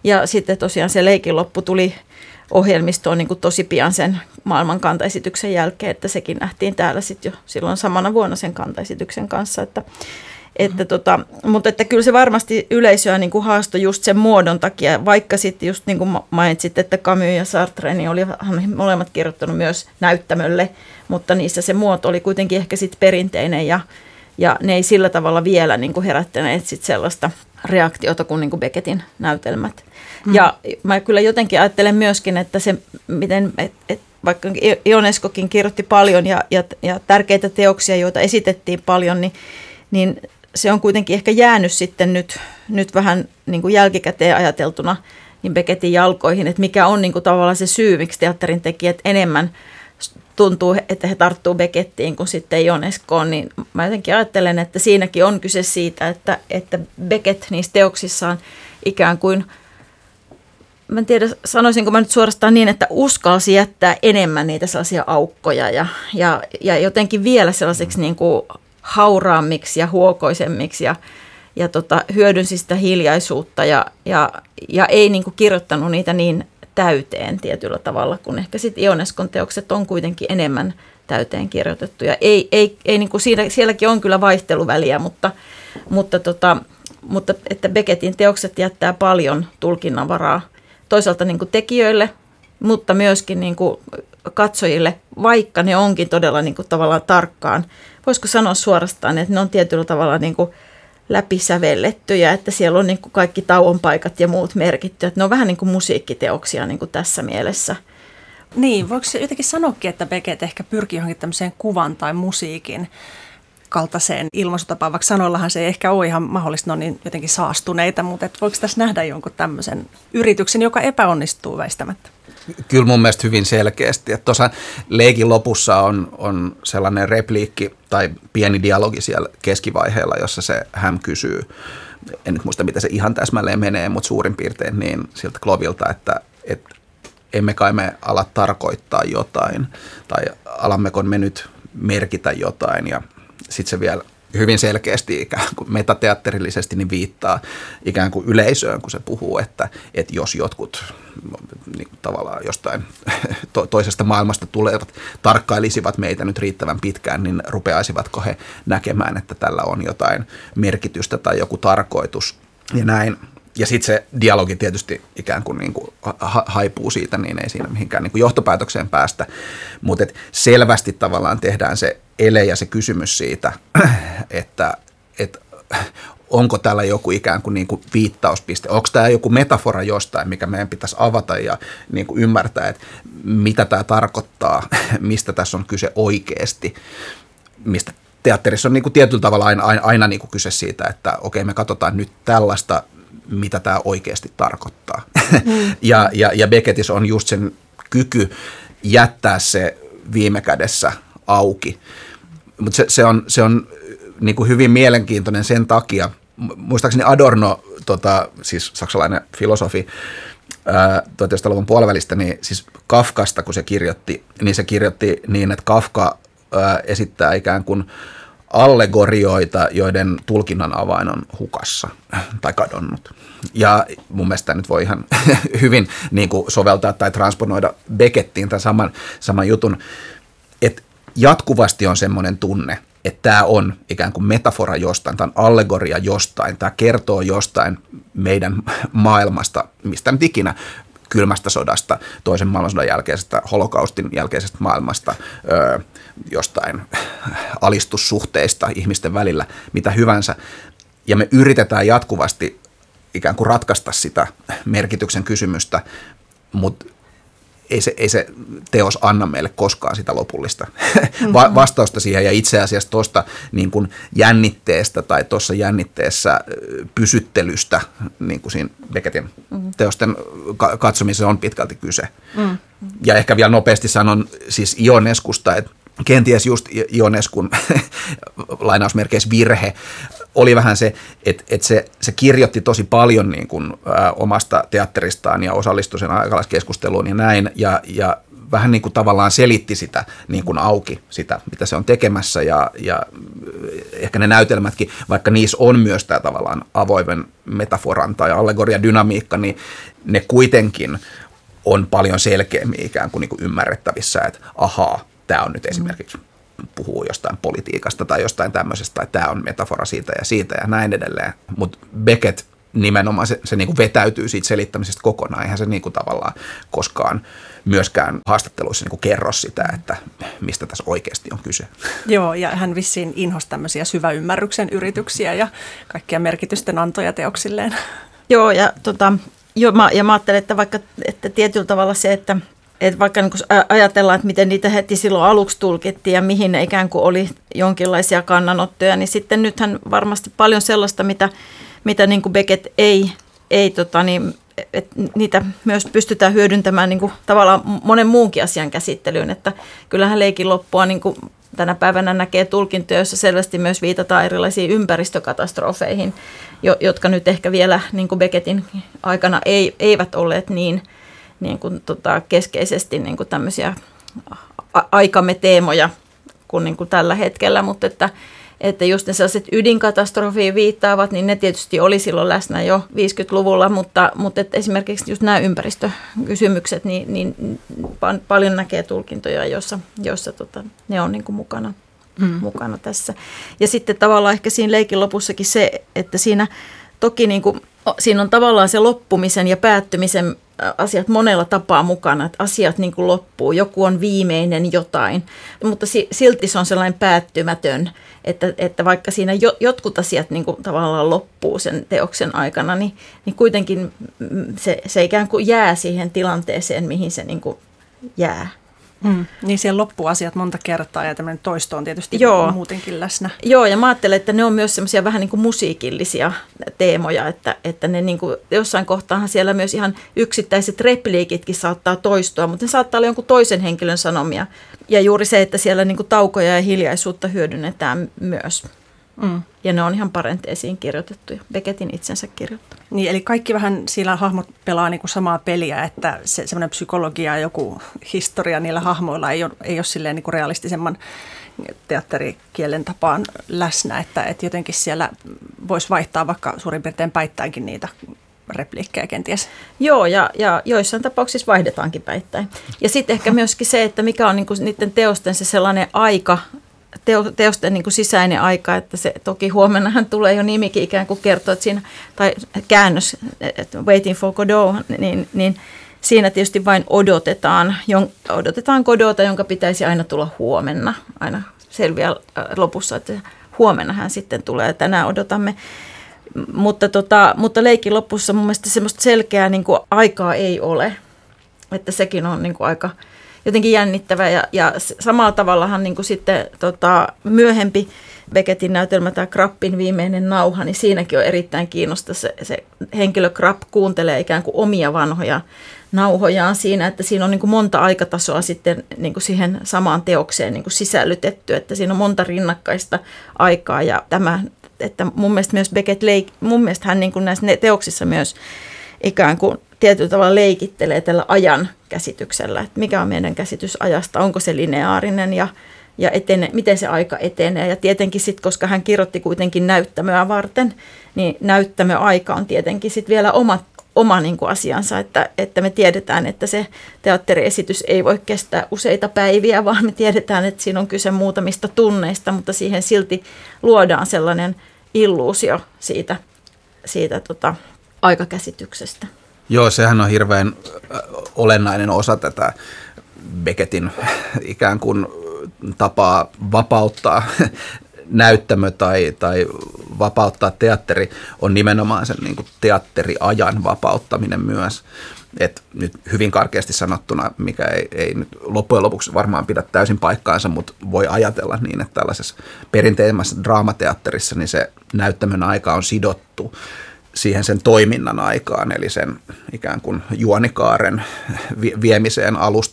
Ja sitten tosiaan se leikin loppu tuli ohjelmistoon niin kuin tosi pian sen maailman kantaesityksen jälkeen, että sekin nähtiin täällä sitten jo silloin samana vuonna sen kantaesityksen kanssa, mutta että kyllä se varmasti yleisöä niin kuin haastoi just sen muodon takia, vaikka sitten just niin kuin mainitsit, että Camus ja Sartre, niin olihan molemmat kirjoittanut myös näyttämölle, mutta niissä se muoto oli kuitenkin ehkä sitten perinteinen ja ne ei sillä tavalla vielä niin kuin herättäneet sit sellaista reaktiota kuin niin kuin Beckettin näytelmät. Ja mä kyllä jotenkin ajattelen myöskin, että se, miten, vaikka Ionescokin kirjoitti paljon ja tärkeitä teoksia, joita esitettiin paljon, niin se on kuitenkin ehkä jäänyt sitten nyt vähän niin kuin jälkikäteen ajateltuna niin Beckettin jalkoihin, että mikä on niin kuin tavallaan se syy, miksi teatterin tekijät enemmän tuntuu, että he tarttuu Beckettiin kuin sitten Ionescoon, niin mä jotenkin ajattelen, että siinäkin on kyse siitä, että Beckett niissä teoksissaan ikään kuin, mä en tiedä, sanoisinko mä nyt suorastaan niin, että uskalsi jättää enemmän niitä sellaisia aukkoja ja jotenkin vielä sellaiseksi niin kuin hauraammiksi ja huokoisemmiksi ja hyödynsi sitä hiljaisuutta ja ei niin kuin kirjoittanut niitä niin täyteen tietyllä tavalla, kun ehkä sitten Ionescon teokset on kuitenkin enemmän täyteen kirjoitettuja. Ei niin kuin sielläkin on kyllä vaihteluväliä, mutta että Beckettin teokset jättää paljon tulkinnanvaraa toisaalta niin kuin tekijöille, mutta myöskin niin kuin katsojille, vaikka ne onkin todella niin kuin tavallaan tarkkaan. Voisiko sanoa suorastaan, että ne on tietyllä tavalla niin kuin läpisävellettyjä, että siellä on niin kuin kaikki tauon paikat ja muut merkitty. Että ne on vähän niin kuin musiikkiteoksia niin kuin tässä mielessä. Niin, voiko jotenkin sanoakin, että Beckett ehkä pyrkii johonkin tämmöiseen kuvan tai musiikin kaltaiseen ilmaisutapaan, vaikka sanoillahan se ei ehkä ole ihan mahdollista, ne on niin jotenkin saastuneita, mutta voiko tässä nähdä jonkun tämmöisen yrityksen, joka epäonnistuu väistämättä? Kyllä mun mielestä hyvin selkeästi. Että tuossa leikin lopussa on sellainen repliikki tai pieni dialogi siellä keskivaiheella, jossa se Häm kysyy, en nyt muista miten se ihan täsmälleen menee, mutta suurin piirtein niin siltä Clovilta, että emme kai me ala tarkoittaa jotain tai alammeko me nyt merkitä jotain ja sitten se vielä hyvin selkeästi ikään kuin metateatterillisesti niin viittaa ikään kuin yleisöön, kun se puhuu, että jos jotkut niin tavallaan jostain toisesta maailmasta tulevat tarkkailisivat meitä nyt riittävän pitkään, niin rupeaisivatko he näkemään, että tällä on jotain merkitystä tai joku tarkoitus ja näin. Ja sitten se dialogi tietysti ikään kuin, haipuu siitä, niin ei siinä mihinkään niin kuin johtopäätökseen päästä. Mutta selvästi tavallaan tehdään se ele ja se kysymys siitä, että onko täällä joku ikään kuin, viittauspiste, onko tämä joku metafora jostain, mikä meidän pitäisi avata ja niin kuin ymmärtää, että mitä tämä tarkoittaa, mistä tässä on kyse oikeasti, mistä teatterissa on niin kuin tietyllä tavalla aina niin kuin kyse siitä, että okei, me katsotaan nyt tällaista, mitä tämä oikeasti tarkoittaa. Ja Beckettissä on just sen kyky jättää se viime kädessä auki. Mutta se on niin kuin hyvin mielenkiintoinen sen takia. Muistaakseni Adorno, siis saksalainen filosofi 1900-luvun puolivälistä, niin siis Kafkasta, kun se kirjoitti niin, että Kafka esittää ikään kuin allegorioita, joiden tulkinnan avain on hukassa tai kadonnut. Ja mun mielestä nyt voi ihan hyvin niin kuin soveltaa tai transponoida Beckettiin tämän saman jutun, että jatkuvasti on semmoinen tunne, että tämä on ikään kuin metafora jostain, tämä on allegoria jostain, tämä kertoo jostain meidän maailmasta, mistä nyt ikinä, kylmästä sodasta, toisen maailmansodan jälkeisestä, holokaustin jälkeisestä maailmasta, jostain alistussuhteista ihmisten välillä, mitä hyvänsä. Ja me yritetään jatkuvasti ikään kuin ratkaista sitä merkityksen kysymystä, mutta ei se teos anna meille koskaan sitä lopullista vastausta siihen. Ja itse asiassa tuosta niin kuin jännitteestä tai tuossa jännitteessä pysyttelystä, niin kuin siinä Beckettin teosten katsomisessa on pitkälti kyse. Ja ehkä vielä nopeasti sanon siis Ionescusta, että kenties just Ionescun lainausmerkeissä virhe oli vähän se, että se kirjoitti tosi paljon niin kuin, omasta teatteristaan ja osallistui sen aikalaiskeskusteluun ja näin. Ja vähän niin kuin tavallaan selitti sitä niin kuin auki, sitä mitä se on tekemässä ja ehkä ne näytelmätkin, vaikka niissä on myös tämä tavallaan avoimen metaforan tai allegorian dynamiikka, niin ne kuitenkin on paljon selkeämmin ikään kuin, ymmärrettävissä, että ahaa, tämä on nyt esimerkiksi puhuu jostain politiikasta tai jostain tämmöisestä, tai tämä on metafora siitä ja näin edelleen. Mutta Beckett nimenomaan se niin kuin vetäytyy siitä selittämisestä kokonaan. Eihän se niin kuin tavallaan koskaan myöskään haastatteluissa niin kuin kerro sitä, että mistä tässä oikeasti on kyse. Joo, ja hän vissiin inhosi tämmöisiä syväymmärryksen yrityksiä ja kaikkia merkitysten antoja teoksilleen. Joo, ja mä ajattelen, että vaikka että tietyllä tavalla se, että vaikka niin ajatellaan, että miten niitä heti silloin aluksi tulkittiin ja mihin ne ikään kuin oli jonkinlaisia kannanottoja, niin sitten nythän varmasti paljon sellaista, mitä niin kuin Beckett ei että niitä myös pystytään hyödyntämään niin kuin tavallaan monen muunkin asian käsittelyyn, että kyllähän leikin loppua niin kuin tänä päivänä näkee tulkintoja, joissa selvästi myös viitataan erilaisiin ympäristökatastrofeihin, jotka nyt ehkä vielä niin kuin Beckettin aikana eivät olleet niin kuin keskeisesti niin kuin tämmöisiä aikamme teemoja kuin, niin kuin tällä hetkellä, mutta että just ne sellaiset ydinkatastrofiin viittaavat, niin ne tietysti oli silloin läsnä jo 50-luvulla, mutta että esimerkiksi just nämä ympäristökysymykset, niin paljon näkee tulkintoja, joissa ne on niin kuin mukana tässä. Ja sitten tavallaan ehkä siinä leikin lopussakin se, että siinä toki niin kuin, siinä on tavallaan se loppumisen ja päättymisen asiat monella tapaa mukana, että asiat niin kuin loppuu, joku on viimeinen jotain, mutta silti se on sellainen päättymätön, että vaikka siinä jotkut asiat niin kuin tavallaan loppuu sen teoksen aikana, niin kuitenkin se ikään kuin jää siihen tilanteeseen, mihin se niin kuin jää. Niin siellä loppuu asiat monta kertaa ja tämmöinen toisto on tietysti muutenkin läsnä. Joo, ja mä ajattelen, että ne on myös semmoisia vähän niin kuin musiikillisia teemoja, että ne niin kuin, jossain kohtaahan siellä myös ihan yksittäiset repliikitkin saattaa toistua, mutta ne saattaa olla jonkun toisen henkilön sanomia. Ja juuri se, että siellä niin kuin taukoja ja hiljaisuutta hyödynnetään myös. Ja ne on ihan parenteesiin kirjoitettuja, Beckettin itsensä kirjoittu. Niin, eli kaikki vähän siellä hahmot pelaa niin kuin samaa peliä, että semmoinen psykologia ja joku historia niillä hahmoilla ei ole silleen niin kuin realistisemman teatterikielen tapaan läsnä, että jotenkin siellä voisi vaihtaa vaikka suurin piirtein päittäinkin niitä repliikkejä kenties. Joo, ja joissain tapauksissa vaihdetaankin päittäin. Ja sitten ehkä myöskin se, että mikä on niin kuin niiden teosten se sellainen aika, teosten niin kuin sisäinen aika, että se toki huomennahan tulee jo nimikin ikään kuin kertoo, että siinä, tai käännös, että Waiting for Godot, niin siinä tietysti vain odotetaan Godota, jonka pitäisi aina tulla huomenna, aina selviää lopussa, että huomenna hän sitten tulee, tänään odotamme. Mutta leikin lopussa mun mielestä semmoista selkeää niin kuin aikaa ei ole, että sekin on niin kuin aika jotenkin jännittävä ja samalla tavallahan niin kuin sitten myöhempi Beckettin näytelmä tämä Krappin viimeinen nauha, niin siinäkin on erittäin kiinnostava. Se henkilö Krapp kuuntelee ikään kuin omia vanhoja nauhojaan siinä, että siinä on niin kuin monta aikatasoa sitten niin kuin siihen samaan teokseen niin kuin sisällytetty, että siinä on monta rinnakkaista aikaa ja tämä, että mun mielestä myös Beckett mun mielestä hän niin kuin näissä teoksissa myös ikään kuin tietyllä tavalla leikittelee tällä ajan käsityksellä, että mikä on meidän käsitys ajasta, onko se lineaarinen ja miten se aika etenee. Ja tietenkin sitten, koska hän kirjoitti kuitenkin näyttämöä varten, niin näyttämöaika on tietenkin sitten vielä oma niin kuin asiansa, että me tiedetään, että se teatteriesitys ei voi kestää useita päiviä, vaan me tiedetään, että siinä on kyse muutamista tunneista, mutta siihen silti luodaan sellainen illuusio siitä aikakäsityksestä. Joo, sehän on hirveän olennainen osa tätä Beckettin ikään kuin tapaa vapauttaa näyttämö tai vapauttaa teatteri on nimenomaan sen niin kuin teatteriajan vapauttaminen myös. Et nyt hyvin karkeasti sanottuna, mikä ei nyt loppujen lopuksi varmaan pidä täysin paikkaansa, mutta voi ajatella niin, että tällaisessa perinteisessä draamateatterissa niin se näyttämön aika on sidottu siihen sen toiminnan aikaan, eli sen ikään kuin juonikaaren viemiseen alusta loppuun.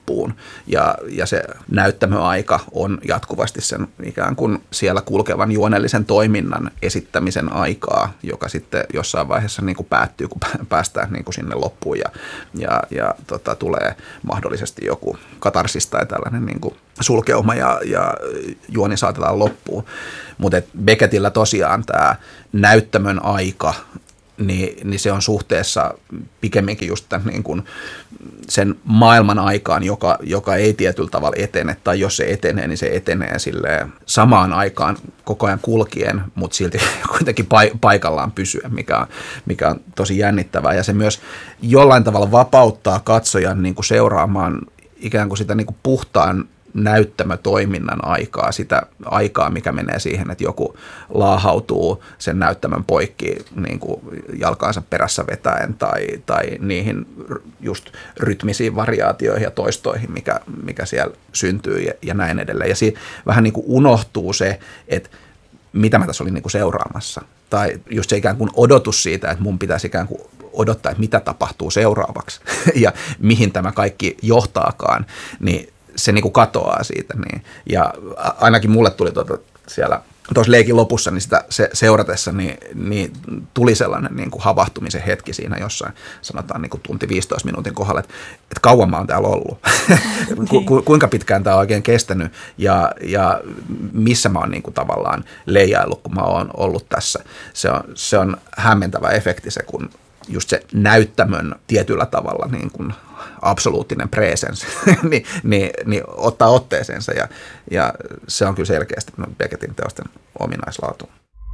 loppuun. Ja se näyttämöaika on jatkuvasti sen ikään kuin siellä kulkevan juonellisen toiminnan esittämisen aikaa, joka sitten jossain vaiheessa niin kuin päättyy, kun päästään niin kuin sinne loppuun ja tulee mahdollisesti joku katarsis tai tällainen niin kuin sulkeuma ja juoni saatetaan loppuun. Mutta Becketillä tosiaan tämä näyttämön aika, niin se on suhteessa pikemminkin just tämän niin kuin sen maailman aikaan, joka ei tietyllä tavalla etene, tai jos se etenee, niin se etenee silleen samaan aikaan koko ajan kulkien, mutta silti kuitenkin paikallaan pysyen, mikä on tosi jännittävää. Ja se myös jollain tavalla vapauttaa katsojan niin kuin seuraamaan ikään kuin sitä niin kuin puhtaan näyttämötoiminnan aikaa, sitä aikaa, mikä menee siihen, että joku laahautuu sen näyttämön poikki niin kuin jalkaansa perässä vetäen tai niihin just rytmisiin variaatioihin ja toistoihin, mikä siellä syntyy ja näin edelleen. Ja siinä vähän niin kuin unohtuu se, että mitä mä tässä olin niin kuin seuraamassa. Tai just se ikään kuin odotus siitä, että mun pitäisi ikään kuin odottaa, että mitä tapahtuu seuraavaksi ja mihin tämä kaikki johtaakaan, niin se niin kuin katoaa siitä. Niin. Ja ainakin mulle tuli siellä tuossa leikin lopussa, niin sitä seuratessa niin tuli sellainen niin kuin havahtumisen hetki siinä jossain, sanotaan niin kuin tunti 15 minuutin kohdalla, että kauan mä oon täällä ollut. Kuinka pitkään tämä on oikein kestänyt ja missä mä oon niin kuin tavallaan leijaillut, kun mä oon ollut tässä. Se on hämmentävä efekti se, kun just se näyttämön tietyllä tavalla niin kuin absoluuttinen presence, niin ottaa otteeseensa ja se on kyllä selkeästi Beckettin teosten ominaislaatu.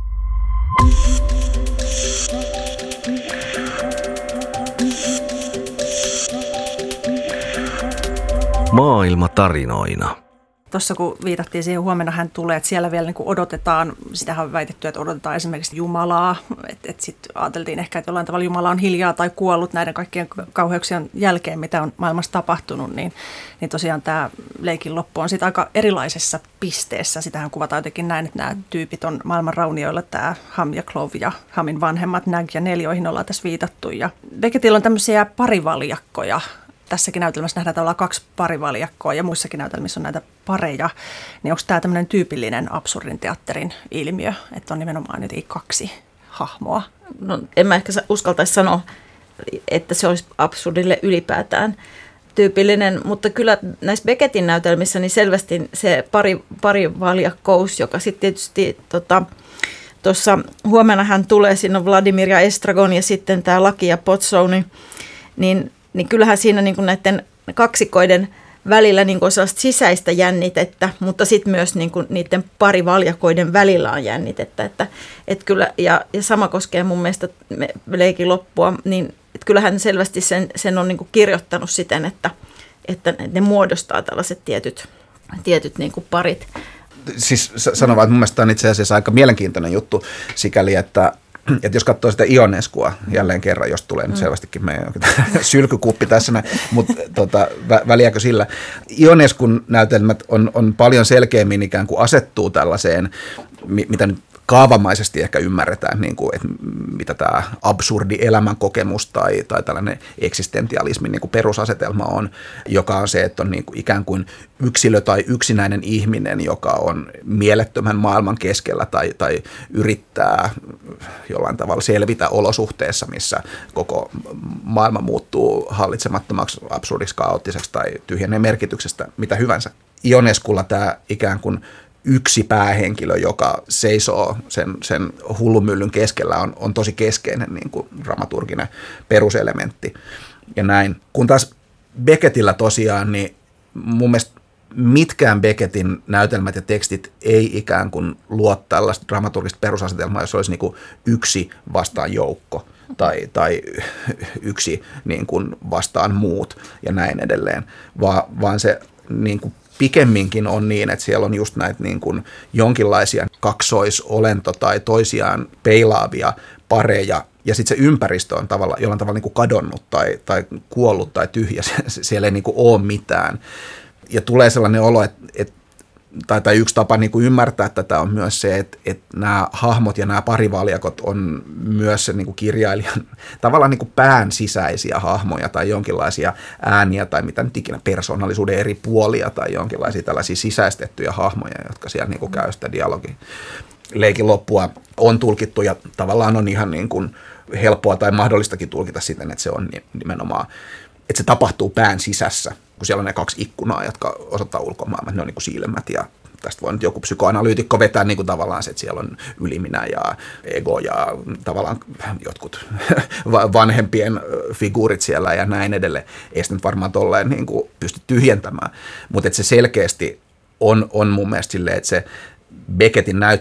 Maailma tarinoina. Tuossa kun viitattiin siihen, huomenna hän tulee, että siellä vielä niin kuin odotetaan, sitähän on väitetty, että odotetaan esimerkiksi Jumalaa, että sitten ajateltiin ehkä, että jollain tavalla Jumala on hiljaa tai kuollut näiden kaikkien kauheuksien jälkeen, mitä on maailmassa tapahtunut, niin tosiaan tämä leikin loppu on sitten aika erilaisessa pisteessä. Sitähän kuvataan jotenkin näin, että nämä tyypit on maailman raunioilla, tämä Ham ja Clove ja Hamin vanhemmat, Nag ja Nell, joihin ollaan tässä viitattu. Ja Becketillä on tämmöisiä parivaljakkoja. Tässäkin näytelmässä nähdään tavallaan 2 parivaljakkoa ja muissakin näytelmissä on näitä pareja. Niin onko tämä tämmöinen tyypillinen absurdin teatterin ilmiö, että on nimenomaan jotenkin 2 hahmoa? No, en mä ehkä uskaltaisi sanoa, että se olisi absurdille ylipäätään tyypillinen, mutta kyllä näissä Beckettin näytelmissä niin selvästi se parivaljakkous, joka sitten tietysti tuossa huomenna hän tulee, siinä on Vladimir ja Estragon ja sitten tämä Laki ja Pozzo, niin kyllähän siinä niin kuin näiden kaksikoiden välillä niin kuin sellaista sisäistä jännitettä, mutta sitten myös niin kuin niiden parivaljakoiden välillä on jännitettä. Että kyllä, ja sama koskee mun mielestä leikin loppua, niin että kyllähän selvästi sen on niin kuin kirjoittanut siten, että ne muodostaa tällaiset tietyt niin kuin parit. Siis sanon vaan, että mun mielestä tämä on itse asiassa aika mielenkiintoinen juttu sikäli, että jos katsoo sitä Ioneskua jälleen kerran, jos tulee nyt selvästikin meidän sylkykuppi tässä, mutta väliäkö sillä. Ioneskun näytelmät on paljon selkeämmin ikään kuin asettuu tällaiseen, mitä nyt kaavamaisesti ehkä ymmärretään, niin kuin, että mitä tämä absurdi elämänkokemus tai tällainen eksistentialismin niin kuin perusasetelma on, joka on se, että on niin kuin ikään kuin yksilö tai yksinäinen ihminen, joka on mielettömän maailman keskellä tai yrittää jollain tavalla selvitä olosuhteessa, missä koko maailma muuttuu hallitsemattomaksi, absurdiksi, kaoottiseksi tai tyhjenee merkityksestä, mitä hyvänsä. Ioneskulla tämä ikään kuin yksi päähenkilö, joka seisoo sen hullumyllyn keskellä, on tosi keskeinen niin kuin dramaturginen peruselementti ja näin. Kun taas Becketillä tosiaan, niin mun mielestä mitkään Beckettin näytelmät ja tekstit ei ikään kuin luo tällaista dramaturgista perusasetelmaa, jos olisi niin kuin yksi vastaan joukko tai yksi niin kuin vastaan muut ja näin edelleen, vaan se niin kuin pikemminkin on niin, että siellä on just näitä niin kuin jonkinlaisia kaksoisolento- tai toisiaan peilaavia pareja, ja sitten se ympäristö on jollain tavalla niin kuin kadonnut tai kuollut tai tyhjä, siellä ei niin kuin ole mitään. Ja tulee sellainen olo, että tai yksi tapa niin kuin ymmärtää tätä on myös se, että nämä hahmot ja nämä parivaljakot on myös se niin kuin kirjailijan tavallaan niin kuin pään sisäisiä hahmoja tai jonkinlaisia ääniä tai mitä nyt ikinä, persoonallisuuden eri puolia tai jonkinlaisia tällaisia sisäistettyjä hahmoja, jotka siellä niin kuin käy sitä leikin loppua on tulkittu ja tavallaan on ihan niin kuin helppoa tai mahdollistakin tulkita siten, että se on nimenomaan, että se tapahtuu pään sisässä, kun siellä on ne 2 ikkunaa, jotka osoittaa ulkomaailmaa, ne on niin kuin silmät ja tästä voi nyt joku psykoanalyytikko vetää niin kuin tavallaan se, että siellä on yliminä ja ego ja tavallaan jotkut vanhempien figuurit siellä ja näin edelleen. Ei sitä nyt varmaan tolleen niin kuin pysty tyhjentämään, mutta että se selkeästi on mun mielestä silleen, että se Beckettin